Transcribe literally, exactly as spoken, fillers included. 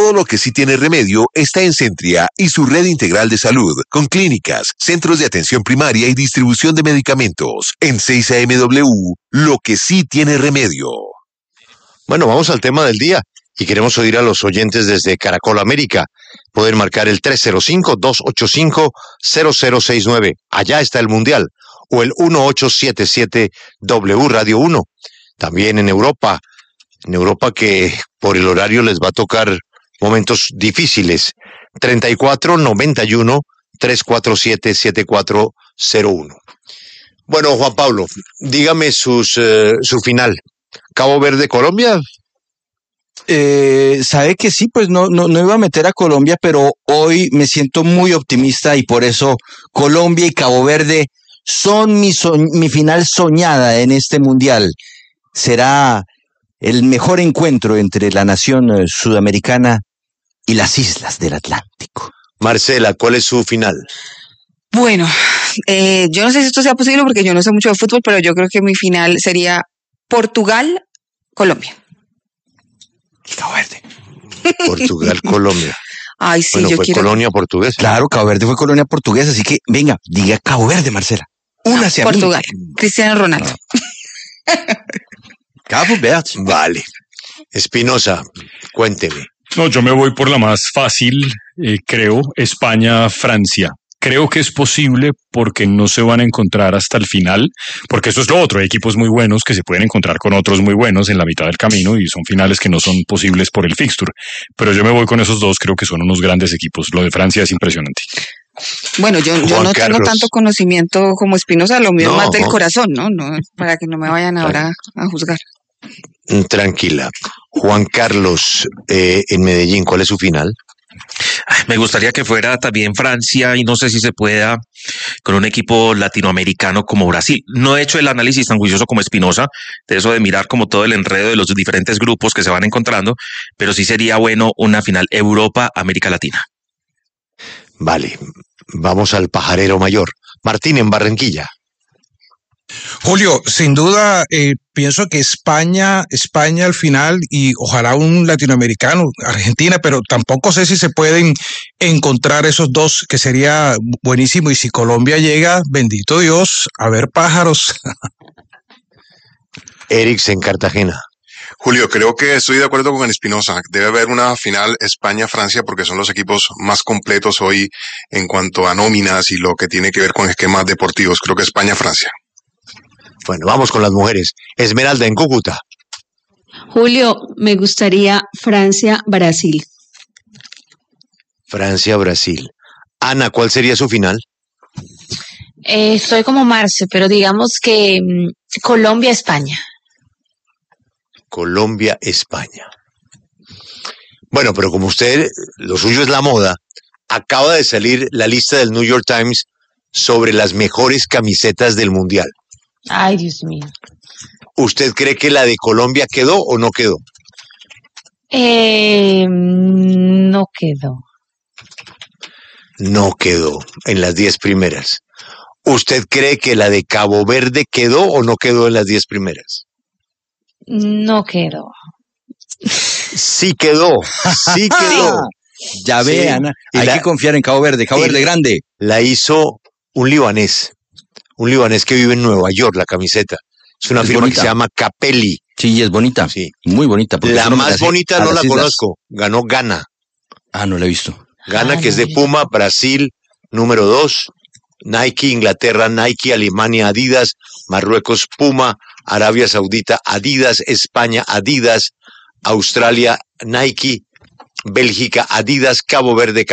Todo lo que sí tiene remedio está en Centria y su red integral de salud, con clínicas, centros de atención primaria y distribución de medicamentos. En seis A M W, lo que sí tiene remedio. Bueno, vamos al tema del día y queremos oír a los oyentes desde Caracol América. Pueden marcar el tres cero cinco, dos ocho cinco, cero cero seis nueve. Allá está el Mundial. O el uno ocho siete siete W Radio uno. También en Europa. En Europa que por el horario les va a tocar momentos difíciles. treinta y cuatro, noventa y uno, trescientos cuarenta y siete, setenta y cuatro cero uno. Bueno, Juan Pablo, dígame sus, eh, su final. ¿Cabo Verde, Colombia? Eh, sabe que sí, pues no, no, no iba a meter a Colombia, pero hoy me siento muy optimista y por eso Colombia y Cabo Verde son mi, so- mi final soñada en este mundial. Será el mejor encuentro entre la nación eh, sudamericana y las islas del Atlántico. Marcela, ¿cuál es su final? Bueno, eh, yo no sé si esto sea posible porque yo no sé mucho de fútbol, pero yo creo que mi final sería Portugal-Colombia. Cabo Verde. Portugal, Colombia. Ay, sí, Bueno, yo fue quiero... colonia portuguesa. Claro, Cabo Verde fue colonia portuguesa, así que venga, diga Cabo Verde, Marcela. Únase a mí. Portugal, Cristiano Ronaldo. Cabo Verde. Vale. Espinosa, cuénteme. No, yo me voy por la más fácil, eh, creo, España-Francia. Creo que es posible porque no se van a encontrar hasta el final, porque eso es lo otro, hay equipos muy buenos que se pueden encontrar con otros muy buenos en la mitad del camino y son finales que no son posibles por el fixture. Pero yo me voy con esos dos, creo que son unos grandes equipos. Lo de Francia es impresionante. Bueno, yo, yo Juan no Carlos. tengo tanto conocimiento como Espinosa, lo mío es No. más del corazón, ¿no? No, para que no me vayan ahora a juzgar. Mm, Tranquila. Juan Carlos, eh, en Medellín, ¿cuál es su final? Ay, me gustaría que fuera también Francia y no sé si se pueda con un equipo latinoamericano como Brasil. No he hecho el análisis tan juicioso como Espinosa, de eso de mirar como todo el enredo de los diferentes grupos que se van encontrando, pero sí sería bueno una final Europa-América Latina. Vale. Vamos al pajarero mayor. Martín, en Barranquilla. Julio, sin duda, eh, pienso que España, España al final y ojalá un latinoamericano, Argentina, pero tampoco sé si se pueden encontrar esos dos, que sería buenísimo. Y si Colombia llega, bendito Dios, a ver pájaros. Erix, en Cartagena. Julio, creo que estoy de acuerdo con Espinosa. Debe haber una final España-Francia porque son los equipos más completos hoy en cuanto a nóminas y lo que tiene que ver con esquemas deportivos. Creo que España-Francia. Bueno, vamos con las mujeres. Esmeralda, en Cúcuta. Julio, me gustaría Francia-Brasil. Francia-Brasil. Ana, ¿cuál sería su final? Eh, estoy como Marce, pero digamos que mm, Colombia-España. Colombia-España. Bueno, pero como usted, lo suyo es la moda, acaba de salir la lista del New York Times sobre las mejores camisetas del Mundial. Ay, Dios mío. ¿Usted cree que la de Colombia quedó o no quedó? Eh, no quedó. No quedó en las diez primeras. ¿Usted cree que la de Cabo Verde quedó o no quedó en las diez primeras? No quedó. Sí quedó, sí quedó. Ya Sí, ve, Ana, y hay la- que confiar en Cabo Verde, Cabo y- Verde grande. La hizo un libanés, un libanés que vive en Nueva York, la camiseta. Es una Es firma bonita. que se llama Capelli. Sí, es bonita, Sí. muy bonita. porque La es un más homenaje bonita a no las la islas. conozco, ganó Ghana. Ah, no la he visto. Ghana, Ah, que es no, de yo- Puma, Brasil, número dos. Nike, Inglaterra, Nike, Alemania, Adidas, Marruecos, Puma, Arabia Saudita, Adidas, España, Adidas, Australia, Nike, Bélgica, Adidas, Cabo Verde,